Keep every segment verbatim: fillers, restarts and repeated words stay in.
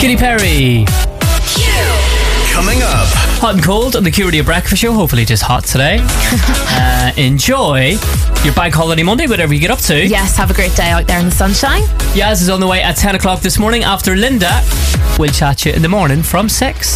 Katy Perry. Coming up. Hot and cold on the Q Radio Breakfast Show. Hopefully just hot today. uh, enjoy your Bank Holiday Monday, whatever you get up to. Yes, have a great day out there in the sunshine. Yaz is on the way at ten o'clock this morning after Linda. We'll chat to you in the morning from six.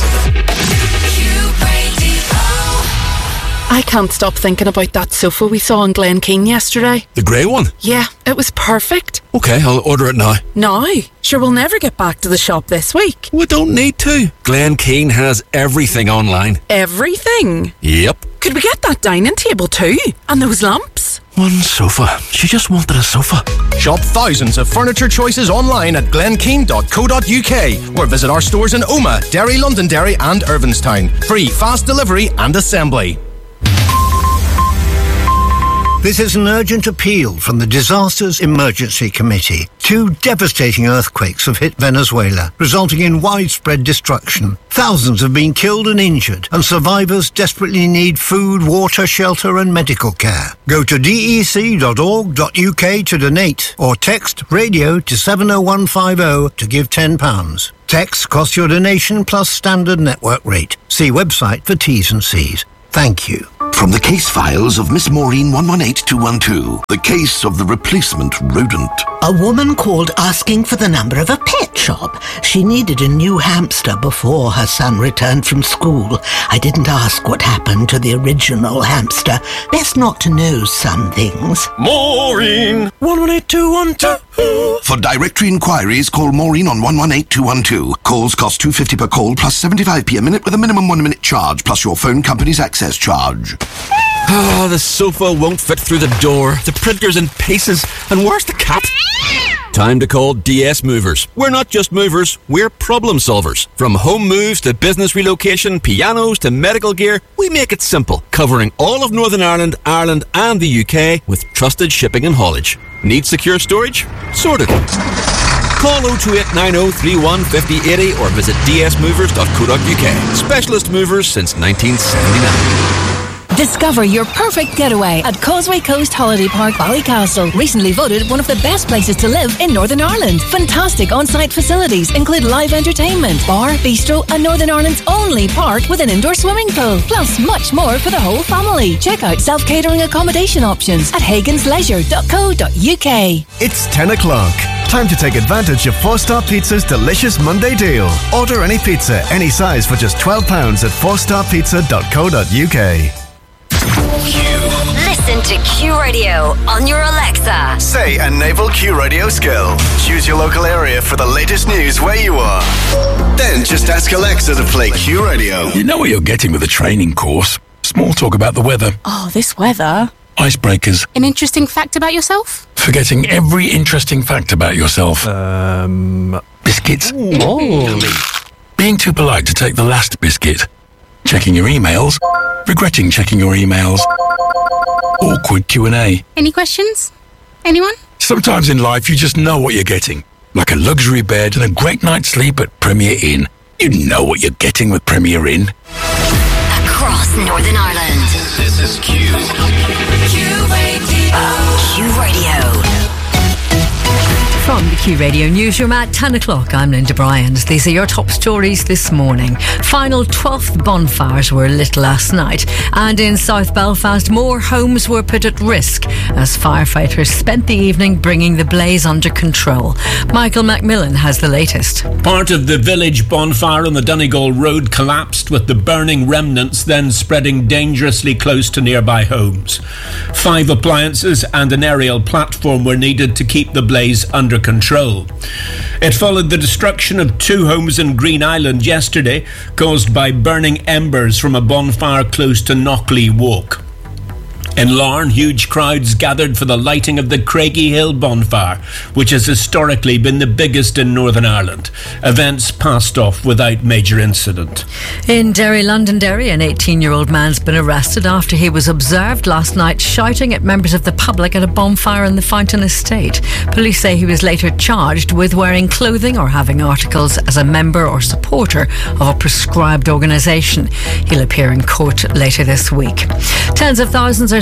I can't stop thinking about that sofa we saw in Glen Keane yesterday. The grey one? Yeah, it was perfect. Okay, I'll order it now. Now? Sure, we'll never get back to the shop this week. We don't need to. Glen Keane has everything online. Everything? Yep. Could we get that dining table too? And those lamps? One sofa. She just wanted a sofa. Shop thousands of furniture choices online at glenkeen dot co dot uk or visit our stores in Oma, Derry, Londonderry and Irvinstown. Free fast delivery and assembly. This is an urgent appeal from the Disasters Emergency Committee. Two devastating earthquakes have hit Venezuela, resulting in widespread destruction. Thousands have been killed and injured, and survivors desperately need food, water, shelter and medical care. Go to d e c dot org dot u k to donate, or text radio to seven oh one five oh to give ten pounds. Text costs your donation plus standard network rate. See website for T's and C's. Thank you. From the case files of Miss Maureen one one eight two one two, the case of the replacement rodent. A woman called asking for the number of a pet shop. She needed a new hamster before her son returned from school. I didn't ask what happened to the original hamster. Best not to know some things. Maureen one one eight two one two. For directory inquiries, call Maureen on one one eight two one two. Calls cost two pounds fifty per call plus seventy-five p a minute with a minimum one minute charge plus your phone company's access charge. Ah, the sofa won't fit through the door. The printer's in pieces. And where's the cat? Time to call D S Movers. We're not just movers, we're problem solvers. From home moves to business relocation, pianos to medical gear, we make it simple, covering all of Northern Ireland, Ireland and the U K with trusted shipping and haulage. Need secure storage? Sorted. Call oh two eight nine oh three one five oh eight oh or visit d s movers dot co dot u k. Specialist movers since nineteen seventy-nine. Discover your perfect getaway at Causeway Coast Holiday Park, Ballycastle. Recently voted one of the best places to live in Northern Ireland. Fantastic on-site facilities include live entertainment, bar, bistro and Northern Ireland's only park with an indoor swimming pool. Plus much more for the whole family. Check out self-catering accommodation options at hagans leisure dot co dot u k. It's ten o'clock. Time to take advantage of Four Star Pizza's delicious Monday deal. Order any pizza, any size for just twelve pounds at four star pizza dot co dot u k. Listen to Q Radio on your Alexa. Say a naval Q Radio skill. Choose your local area for the latest news where you are. Then just ask Alexa to play Q Radio. You know what you're getting with a training course. Small talk about the weather. Oh, this weather. Icebreakers. An interesting fact about yourself? Forgetting every interesting fact about yourself. Um... Biscuits. Oh. Being too polite to take the last biscuit. Checking your emails. Regretting checking your emails. Awkward Q and A. Any questions? Anyone? Sometimes in life you just know what you're getting. Like a luxury bed and a great night's sleep at Premier Inn. You know what you're getting with Premier Inn. Across Northern Ireland. This is Q. Q Radio. Q Radio. From the Q Radio Newsroom at ten o'clock, I'm Linda Bryant. These are your top stories this morning. Final twelfth bonfires were lit last night, and in South Belfast, more homes were put at risk as firefighters spent the evening bringing the blaze under control. Michael Macmillan has the latest. Part of the village bonfire on the Donegal Road collapsed, with the burning remnants then spreading dangerously close to nearby homes. Five appliances and an aerial platform were needed to keep the blaze under control. It followed the destruction of two homes in Green Island yesterday, caused by burning embers from a bonfire close to Knockley Walk. In Larne, huge crowds gathered for the lighting of the Craigie Hill bonfire, which has historically been the biggest in Northern Ireland. Events passed off without major incident. In Derry, Londonderry, an eighteen-year-old man's been arrested after he was observed last night shouting at members of the public at a bonfire in the Fountain Estate. Police say he was later charged with wearing clothing or having articles as a member or supporter of a prescribed organisation. He'll appear in court later this week. Tens of thousands are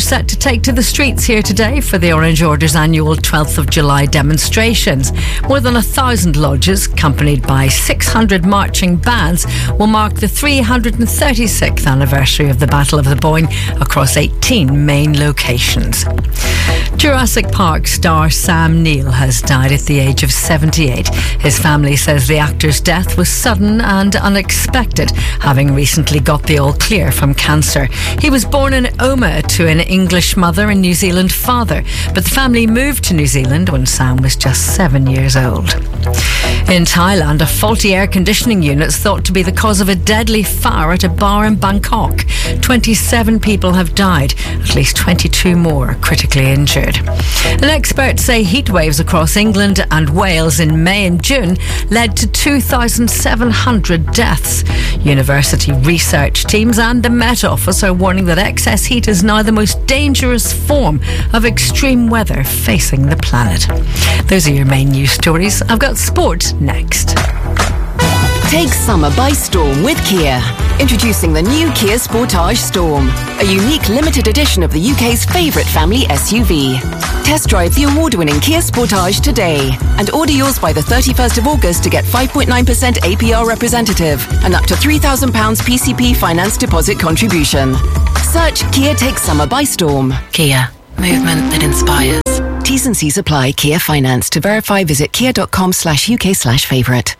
set to take to the streets here today for the Orange Order's annual twelfth of July demonstrations. More than a thousand lodges, accompanied by six hundred marching bands, will mark the three hundred thirty-sixth anniversary of the Battle of the Boyne across eighteen main locations. Jurassic Park star Sam Neill has died at the age of seventy-eight. His family says the actor's death was sudden and unexpected, having recently got the all clear from cancer. He was born in Oma to an English mother and New Zealand father, but the family moved to New Zealand when Sam was just seven years old. In Thailand, a faulty air conditioning unit is thought to be the cause of a deadly fire at a bar in Bangkok. twenty-seven people have died, at least twenty-two more are critically injured. And experts say heat waves across England and Wales in May and June led to two thousand seven hundred deaths. University research teams and the Met Office are warning that excess heat is now the most dangerous form of extreme weather facing the planet. Those are your main news stories. I've got sport next. Take summer by storm with Kia. Introducing the new Kia Sportage Storm, a unique limited edition of the U K's favourite family S U V. Test drive the award-winning Kia Sportage today and order yours by the thirty-first of August to get five point nine percent A P R representative and up to three thousand pounds P C P finance deposit contribution. Search Kia Take Summer by Storm. Kia. Movement that inspires. T's and C's apply. Kia Finance. To verify, visit kia.com slash UK slash favourite.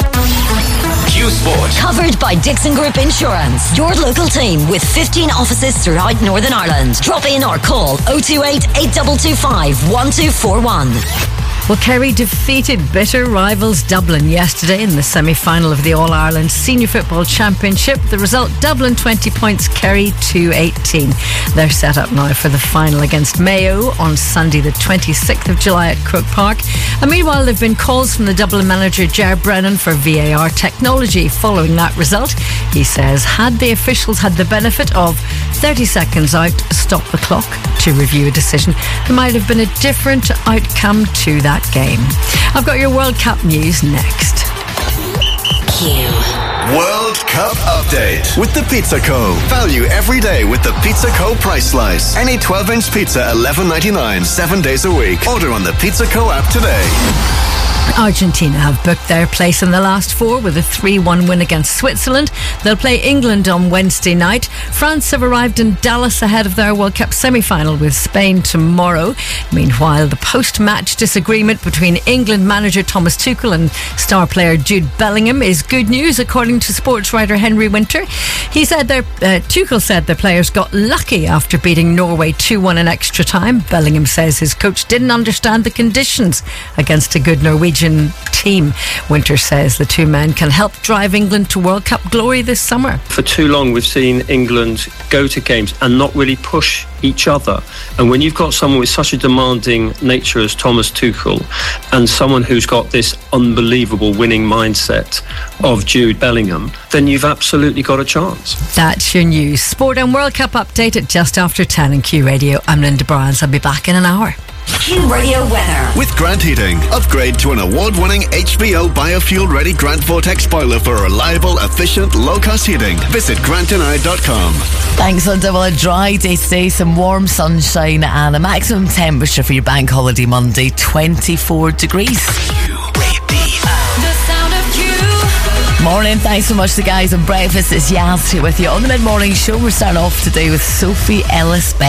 Q Sport. Covered by Dixon Group Insurance. Your local team with fifteen offices throughout Northern Ireland. Drop in or call oh two eight, eight two two five, one two four one. Well, Kerry defeated bitter rivals Dublin yesterday in the semi-final of the All-Ireland Senior Football Championship. The result, Dublin twenty points, Kerry two eighteen. They're set up now for the final against Mayo on Sunday the twenty-sixth of July at Croke Park. And meanwhile, there have been calls from the Dublin manager Ger Brennan for V A R technology following that result. He says, had the officials had the benefit of thirty seconds out, stop the clock to review a decision, there might have been a different outcome to that game. I've got your World Cup news next. Q. World Cup update with the Pizza Co. Value every day with the Pizza Co. price slice. Any twelve inch pizza eleven ninety-nine, seven days a week. Order on the Pizza Co. app today. Argentina have booked their place in the last four with a three one win against Switzerland. They'll play England on Wednesday night. France have arrived in Dallas ahead of their World Cup semi-final with Spain tomorrow. Meanwhile, the post-match disagreement between England manager Thomas Tuchel and star player Jude Bellingham is good news, according to sports writer Henry Winter. He said their uh, Tuchel said their players got lucky after beating Norway two one in extra time. Bellingham says his coach didn't understand the conditions against a good Norwegian team. Winter says the two men can help drive England to World Cup glory this summer. For too long we've seen England go to games and not really push each other, and when you've got someone with such a demanding nature as Thomas Tuchel and someone who's got this unbelievable winning mindset of Jude Bellingham, then you've absolutely got a chance. That's your news, sport and World Cup update at just after ten on Q Radio. I'm Linda Bryans. I'll be back in an hour. Q Radio weather. With Grant Heating, upgrade to an award-winning H B O biofuel-ready Grant Vortex boiler for reliable, efficient, low-cost heating. Visit grant and I dot com. Thanks, Linda. Well, a dry day today, some warm sunshine and a maximum temperature for your bank holiday Monday, twenty-four degrees. Morning, thanks so much to the guys on Breakfast. It's Yaz here with you on the mid-morning show. We're starting off today with Sophie Ellis.